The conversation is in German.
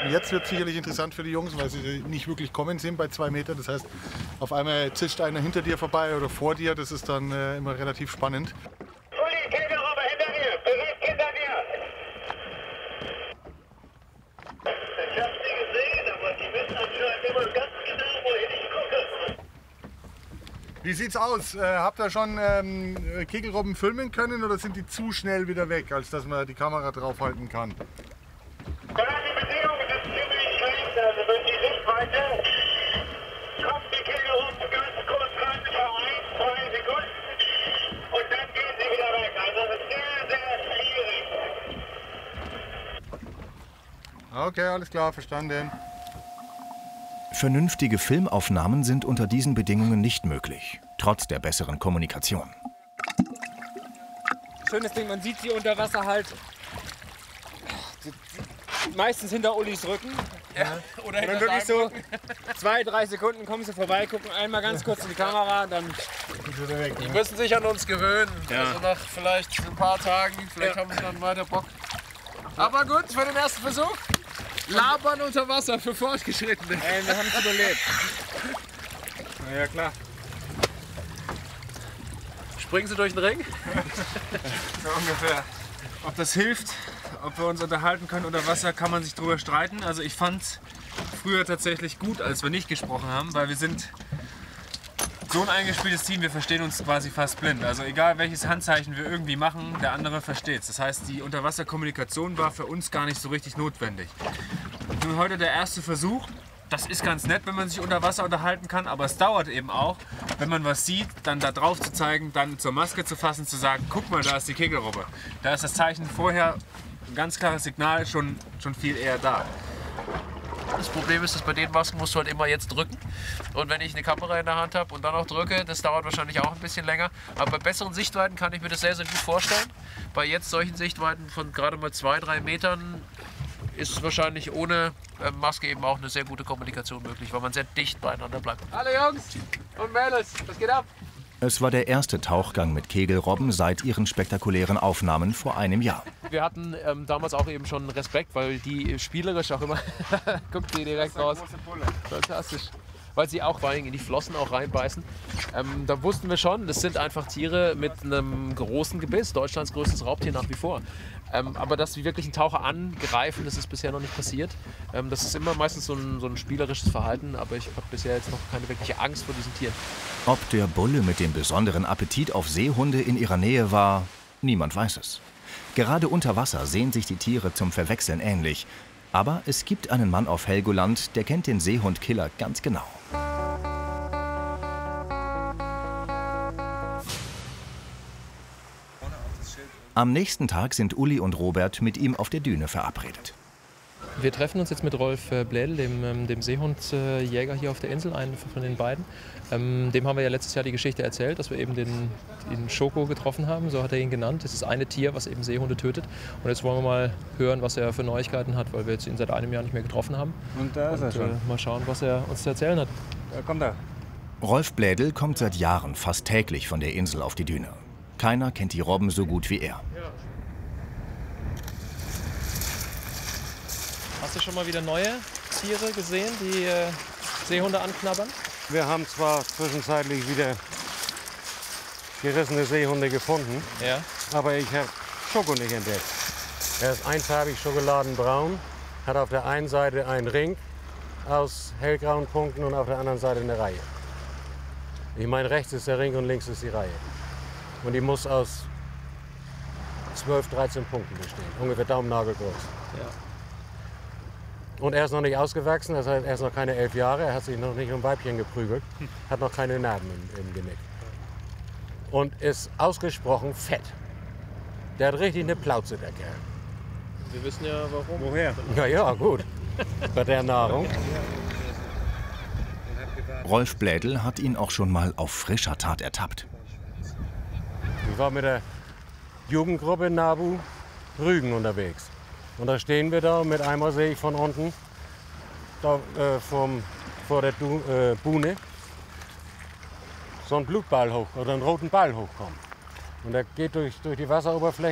Jetzt wird es sicherlich interessant für die Jungs, weil sie nicht wirklich kommen sehen bei 2 Metern. Das heißt, auf einmal zischt einer hinter dir vorbei oder vor dir. Das ist dann immer relativ spannend. Uli, Kegelrobbe, hinter dir! Direkt hinter dir! Ich hab sie gesehen, aber die wissen anscheinend immer ganz genau, wohin ich gucke. Wie sieht's aus? Habt ihr schon Kegelrobben filmen können oder sind die zu schnell wieder weg, als dass man die Kamera draufhalten kann? Ja, die Bedingungen sind ziemlich schlecht. Also wenn die Sichtweite kommt die Kegelrobben ganz kurz rein für 1, 2 Sekunden und dann gehen sie wieder weg. Also das ist sehr, sehr schwierig. Okay, alles klar, verstanden. Vernünftige Filmaufnahmen sind unter diesen Bedingungen nicht möglich, trotz der besseren Kommunikation. Schönes Ding, man sieht sie unter Wasser halt meistens hinter Ulis Rücken. Ja, oder dann wirklich so 2, 3 Sekunden kommen sie vorbei, gucken einmal ganz kurz in die Kamera, dann Wieder weg, Die ne? müssen sich an uns gewöhnen. Ja. Also nach vielleicht ein paar Tagen, vielleicht haben sie dann weiter Bock. Aber gut, für den ersten Versuch. Labern unter Wasser für Fortgeschrittene. ey, wir haben es überlebt. Na ja, klar. Springen sie durch den Ring? So ungefähr. Ob das hilft, ob wir uns unterhalten können unter Wasser, kann man sich drüber streiten. Also ich fand es früher tatsächlich gut, als wir nicht gesprochen haben, weil wir sind so ein eingespieltes Team, wir verstehen uns quasi fast blind. Also egal welches Handzeichen wir irgendwie machen, der andere versteht es. Das heißt, die Unterwasserkommunikation war für uns gar nicht so richtig notwendig. Nun heute der erste Versuch. Das ist ganz nett, wenn man sich unter Wasser unterhalten kann, aber es dauert eben auch, wenn man was sieht, dann da drauf zu zeigen, dann zur Maske zu fassen, zu sagen, guck mal, da ist die Kegelrobbe. Da ist das Zeichen vorher, ein ganz klares Signal, schon viel eher da. Das Problem ist, dass bei den Masken musst du halt immer jetzt drücken. Und wenn ich eine Kamera in der Hand habe und dann auch drücke, das dauert wahrscheinlich auch ein bisschen länger. Aber bei besseren Sichtweiten kann ich mir das sehr, sehr gut vorstellen. Bei jetzt solchen Sichtweiten von gerade mal 2, 3 Metern ist wahrscheinlich ohne Maske eben auch eine sehr gute Kommunikation möglich, weil man sehr dicht beieinander bleibt. Hallo Jungs und Mädels, was geht ab? Es war der erste Tauchgang mit Kegelrobben seit ihren spektakulären Aufnahmen vor einem Jahr. Wir hatten damals auch eben schon Respekt, weil die spielerisch auch immer, guckt die direkt raus. Fantastisch. Weil sie auch vor allem in die Flossen auch reinbeißen. Da wussten wir schon, das sind einfach Tiere mit einem großen Gebiss, Deutschlands größtes Raubtier nach wie vor. Aber dass sie wirklich einen Taucher angreifen, das ist bisher noch nicht passiert. Das ist immer meistens so ein spielerisches Verhalten, aber ich habe bisher jetzt noch keine wirkliche Angst vor diesen Tieren. Ob der Bulle mit dem besonderen Appetit auf Seehunde in ihrer Nähe war, niemand weiß es. Gerade unter Wasser sehen sich die Tiere zum Verwechseln ähnlich. Aber es gibt einen Mann auf Helgoland, der kennt den Seehundkiller ganz genau. Am nächsten Tag sind Uli und Robert mit ihm auf der Düne verabredet. Wir treffen uns jetzt mit Rolf Blädel, dem Seehundjäger hier auf der Insel, einen von den beiden. Dem haben wir ja letztes Jahr die Geschichte erzählt, dass wir eben den Schoko getroffen haben, so hat er ihn genannt. Das ist eine Tier, was eben Seehunde tötet. Und jetzt wollen wir mal hören, was er für Neuigkeiten hat, weil wir jetzt ihn seit einem Jahr nicht mehr getroffen haben. Und da ist er schon. Mal schauen, was er uns zu erzählen hat. Da kommt er. Rolf Blädel kommt seit Jahren fast täglich von der Insel auf die Düne. Keiner kennt die Robben so gut wie er. Hast du schon mal wieder neue Tiere gesehen, die Seehunde anknabbern? Wir haben zwar zwischenzeitlich wieder gerissene Seehunde gefunden, Ja. aber ich habe Schoko nicht entdeckt. Er ist einfarbig schokoladenbraun, hat auf der einen Seite einen Ring aus hellgrauen Punkten und auf der anderen Seite eine Reihe. Ich meine, rechts ist der Ring und links ist die Reihe. Und die muss aus 12, 13 Punkten bestehen, ungefähr Daumennagel groß. Ja. Und er ist noch nicht ausgewachsen, das heißt, er ist noch keine 11 Jahre, er hat sich noch nicht um Weibchen geprügelt, hat noch keine Narben im Genick. Und ist ausgesprochen fett. Der hat richtig eine Plauze, der Kerl. Wir wissen ja warum. Woher? Ja, gut. Bei der Nahrung. Rolf Blädel hat ihn auch schon mal auf frischer Tat ertappt. Ich war mit der Jugendgruppe Nabu Rügen unterwegs. Und da stehen wir da und mit einmal sehe ich von unten da, vor der Buhne so einen Blutball hoch oder einen roten Ball hochkommen. Und der geht durch die Wasseroberfläche.